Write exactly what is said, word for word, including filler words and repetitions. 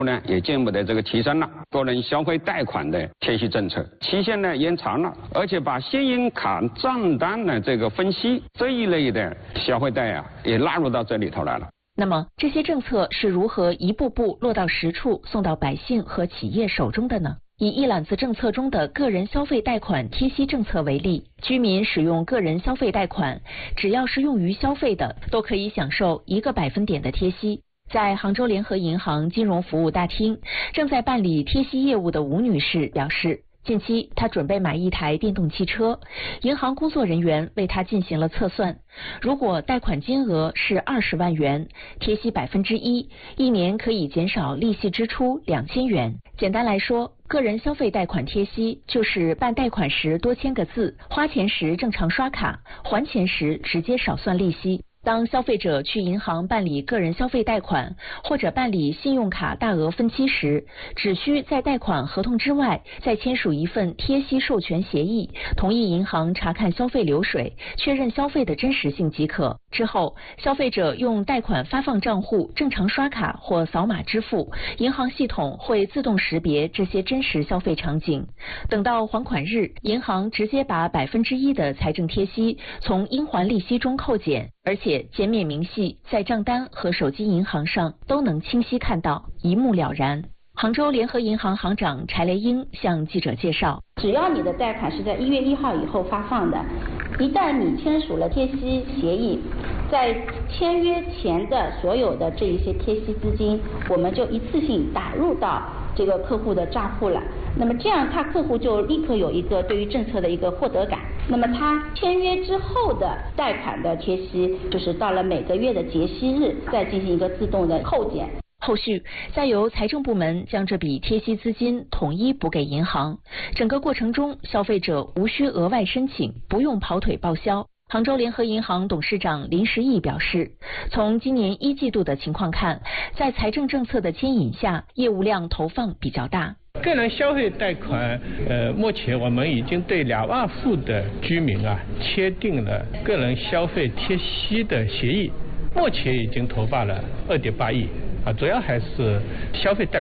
呢也见不得这个提升了，个人消费贷款的贴息政策期限呢延长了，而且把信用卡账单的这个分析这一类的消费贷啊也纳入到这里头来了。 那么这些政策是如何一步步落到实处，送到百姓和企业手中的呢？以一揽子政策中的个人消费贷款贴息政策为例，居民使用个人消费贷款，只要是用于消费的，都可以享受一个百分点的贴息。在杭州联合银行金融服务大厅，正在办理贴息业务的吴女士表示，近期她准备买一台电动汽车，银行工作人员为她进行了测算，如果贷款金额是二十万元，贴息百分之一，一年可以减少利息支出两千元。简单来说，个人消费贷款贴息就是办贷款时多签个字，花钱时正常刷卡，还钱时直接少算利息。当消费者去银行办理个人消费贷款或者办理信用卡大额分期时，只需在贷款合同之外再签署一份贴息授权协议，同意银行查看消费流水，确认消费的真实性即可。之后，消费者用贷款发放账户正常刷卡或扫码支付，银行系统会自动识别这些真实消费场景。等到还款日，银行直接把百分之一的财政贴息从应还利息中扣减，而且减免明细在账单和手机银行上都能清晰看到，一目了然。杭州联合银行行长柴雷英向记者介绍， 只要你的贷款是在一月一号以后发放的，一旦你签署了贴息协议，在签约前的所有的这一些贴息资金，我们就一次性打入到这个客户的账户了。那么这样他客户就立刻有一个对于政策的一个获得感。那么他签约之后的贷款的贴息，就是到了每个月的结息日再进行一个自动的扣减。 后续再由财政部门将这笔贴息资金统一补给银行，整个过程中消费者无需额外申请，不用跑腿报销。杭州联合银行董事长林时义表示，从今年一季度的情况看，在财政政策的牵引下，业务量投放比较大。 个人消费贷款，呃，目前我们已经对两万户的居民啊签订了个人消费贴息的协议，目前已经投放了二点八亿啊，主要还是消费贷